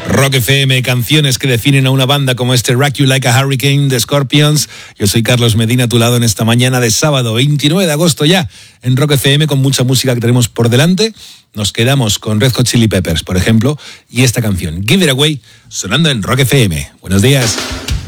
Rock FM, canciones que definen a una banda como este Rock You Like a Hurricane de Scorpions. Yo soy Carlos Medina, a tu lado en esta mañana de sábado, 29 de agosto ya, en Rock FM, con mucha música que tenemos por delante. Nos quedamos con Red Hot Chili Peppers, por ejemplo, y esta canción, Give It Away, sonando en Rock FM. Buenos días.